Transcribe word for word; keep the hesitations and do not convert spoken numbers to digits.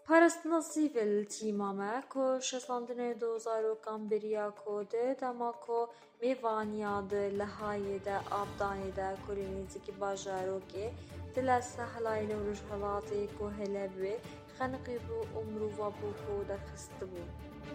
Parastina sîvê li tîma me ku şezdandinê dozarokan bêriya ku di dema ku mêvaniya di Lihayê de avdayê de kurê nêzîkî bajarokê dile Sehlayê Rojhilatê ku hêle bûye xeniqî bû û mirova bû ku derxistibû.